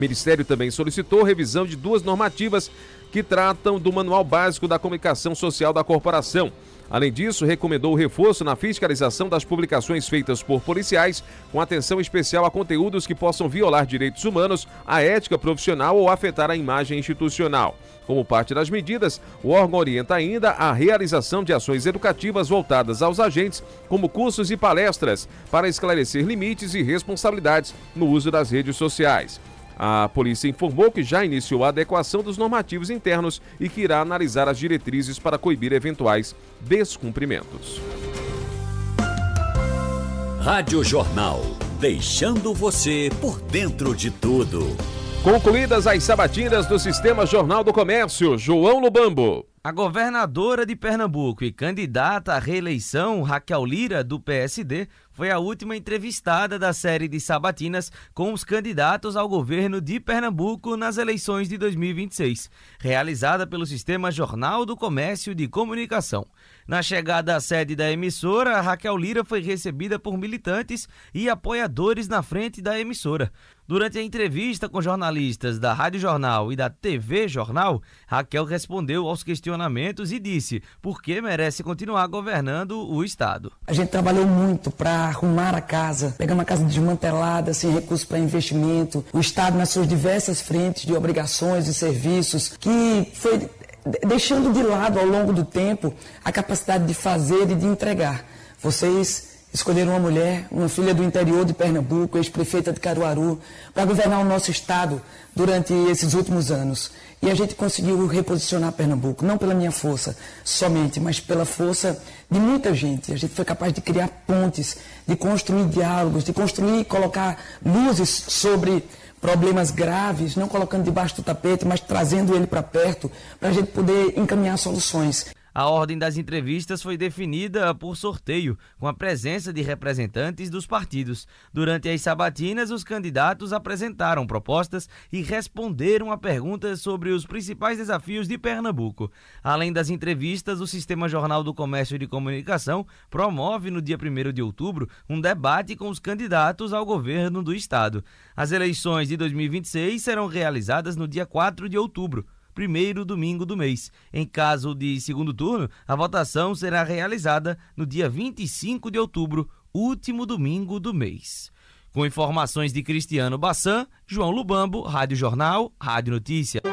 O Ministério também solicitou revisão de 2 normativas que tratam do Manual Básico da Comunicação Social da Corporação. Além disso, recomendou o reforço na fiscalização das publicações feitas por policiais, com atenção especial a conteúdos que possam violar direitos humanos, a ética profissional ou afetar a imagem institucional. Como parte das medidas, o órgão orienta ainda a realização de ações educativas voltadas aos agentes, como cursos e palestras, para esclarecer limites e responsabilidades no uso das redes sociais. A polícia informou que já iniciou a adequação dos normativos internos e que irá analisar as diretrizes para coibir eventuais descumprimentos. Rádio Jornal, deixando você por dentro de tudo. Concluídas as sabatinas do Sistema Jornal do Comércio, João Lubambo. A governadora de Pernambuco e candidata à reeleição, Raquel Lira, do PSD, foi a última entrevistada da série de sabatinas com os candidatos ao governo de Pernambuco nas eleições de 2026, realizada pelo Sistema Jornal do Comércio de Comunicação. Na chegada à sede da emissora, Raquel Lira foi recebida por militantes e apoiadores na frente da emissora. Durante a entrevista com jornalistas da Rádio Jornal e da TV Jornal, Raquel respondeu aos questionamentos e disse por que merece continuar governando o Estado. A gente trabalhou muito para arrumar a casa, pegar uma casa desmantelada, sem recursos para investimento, o Estado nas suas diversas frentes de obrigações e serviços, que foi deixando de lado ao longo do tempo a capacidade de fazer e de entregar. Vocês escolheram uma mulher, uma filha do interior de Pernambuco, ex-prefeita de Caruaru, para governar o nosso estado durante esses últimos anos. E a gente conseguiu reposicionar Pernambuco, não pela minha força somente, mas pela força de muita gente. A gente foi capaz de criar pontes, de construir diálogos, de construir e colocar luzes sobre problemas graves, não colocando debaixo do tapete, mas trazendo ele para perto, para a gente poder encaminhar soluções. A ordem das entrevistas foi definida por sorteio, com a presença de representantes dos partidos. Durante as sabatinas, os candidatos apresentaram propostas e responderam a perguntas sobre os principais desafios de Pernambuco. Além das entrevistas, o Sistema Jornal do Comércio e de Comunicação promove no dia 1º de outubro um debate com os candidatos ao governo do Estado. As eleições de 2026 serão realizadas no dia 4 de outubro. Primeiro domingo do mês. Em caso de segundo turno, a votação será realizada no dia 25 de outubro, último domingo do mês. Com informações de Cristiano Bassan, João Lubambo, Rádio Jornal, Rádio Notícia.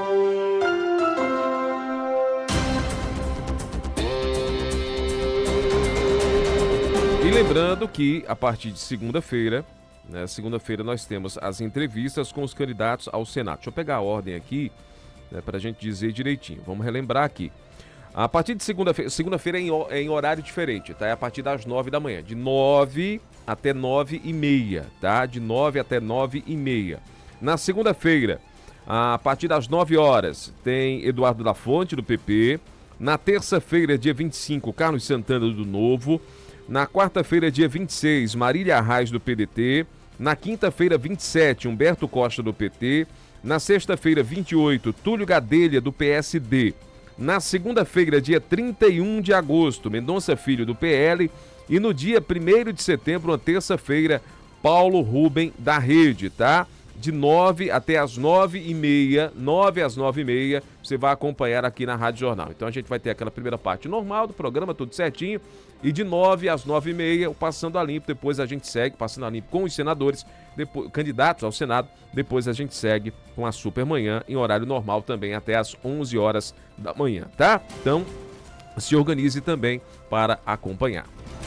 E lembrando que a partir de segunda-feira, nós temos as entrevistas com os candidatos ao Senado. Deixa eu pegar a ordem aqui, para a gente dizer direitinho. Vamos relembrar aqui. A partir de segunda-feira é em horário diferente, tá? É a partir das 9 da manhã, de 9 até 9h30, tá? De 9 até 9h30. Na segunda-feira, a partir das 9 horas, tem Eduardo da Fonte, do PP. Na terça-feira, dia 25, Carlos Santana, do Novo. Na quarta-feira, dia 26, Marília Arraes, do PDT. Na quinta-feira, 27, Humberto Costa, do PT. Na sexta-feira, 28, Túlio Gadelha, do PSD. Na segunda-feira, dia 31 de agosto, Mendonça Filho, do PL. E no dia 1º de setembro, uma terça-feira, Paulo Rubem, da Rede, tá? De 9 até as 9h30, 9 às 9h30, você vai acompanhar aqui na Rádio Jornal. Então a gente vai ter aquela primeira parte normal do programa, tudo certinho. E de 9 às 9h30, o Passando a Limpo. Depois a gente segue Passando a Limpo com os senadores, depois, candidatos ao Senado. Depois a gente segue com a Supermanhã em horário normal também até às 11 horas da manhã, tá? Então se organize também para acompanhar.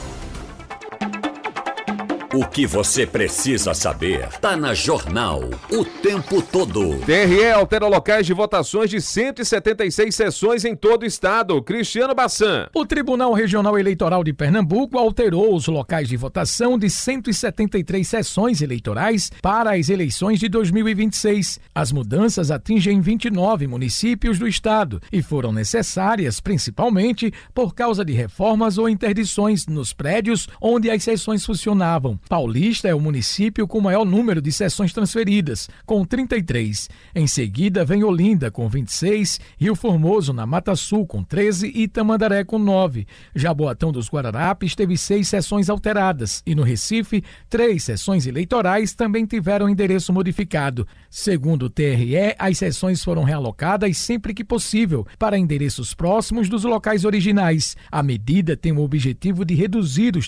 O que você precisa saber tá na Jornal o tempo todo. TRE altera locais de votações de 176 sessões em todo o estado. Cristiano Bassan. O Tribunal Regional Eleitoral de Pernambuco alterou os locais de votação de 173 sessões eleitorais para as eleições de 2026. As mudanças atingem 29 municípios do estado e foram necessárias principalmente por causa de reformas ou interdições nos prédios onde as sessões funcionavam. Paulista é o município com o maior número de sessões transferidas, com 33. Em seguida vem Olinda, com 26, Rio Formoso, na Mata Sul, com 13 e Tamandaré, com 9. Jaboatão dos Guararapes teve 6 sessões alteradas e no Recife, 3 sessões eleitorais também tiveram endereço modificado. Segundo o TRE, as sessões foram realocadas sempre que possível para endereços próximos dos locais originais. A medida tem o objetivo de reduzir os